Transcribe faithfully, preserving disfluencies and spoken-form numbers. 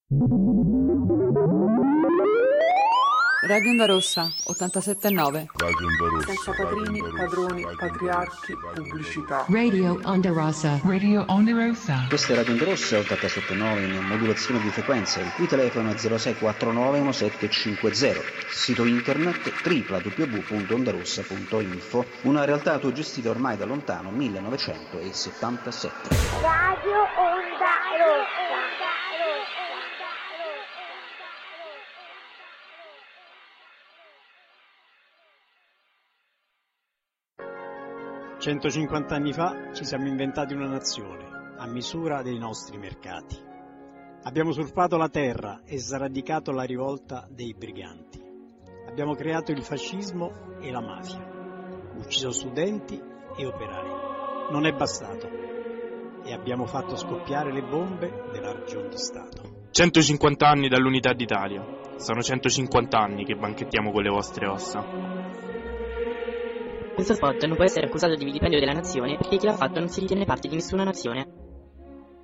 Radio Onda Rossa, ottantasette e nove. Radio Onda Rossa. Senza padrini, padroni, patriarchi, pubblicità. Radio Onda Rossa. Radio Onda Rossa. Questa è Radio Onda Rossa, ottantasette e nove in modulazione di frequenza, il cui telefono è zero sei quattro nove uno sette cinque zero. Sito internet w w w punto ondarossa punto info. Una realtà autogestita ormai da lontano millenovecentosettantasette. Radio Onda Rossa. centocinquanta anni fa ci siamo inventati una nazione, a misura dei nostri mercati. Abbiamo usurpato la terra e sradicato la rivolta dei briganti. Abbiamo creato il fascismo e la mafia, ucciso studenti e operai. Non è bastato. E abbiamo fatto scoppiare le bombe della ragion di Stato. centocinquanta anni dall'unità d'Italia. Sono centocinquanta anni che banchettiamo con le vostre ossa. Questo spot non può essere accusato di vilipendio della nazione perché chi l'ha fatto non si ritiene parte di nessuna nazione.